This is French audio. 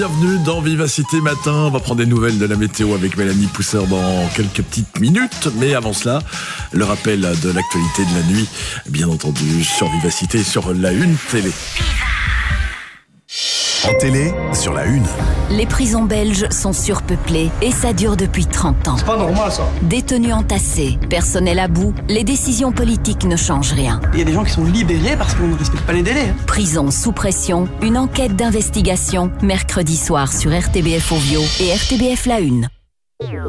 Bienvenue dans Vivacité Matin. On va prendre des nouvelles de la météo avec Mélanie Pousseur dans quelques petites minutes. Mais avant cela, le rappel de l'actualité de la nuit, bien entendu, sur Vivacité et sur la Une télé. En télé, sur la Une. Les prisons belges sont surpeuplées et ça dure depuis 30 ans. C'est pas normal ça. Détenus entassés, personnel à bout, les décisions politiques ne changent rien. Il y a des gens qui sont libérés parce qu'on ne respecte pas les délais. Prison sous pression, une enquête d'investigation, mercredi soir sur RTBF Ovio et RTBF La Une.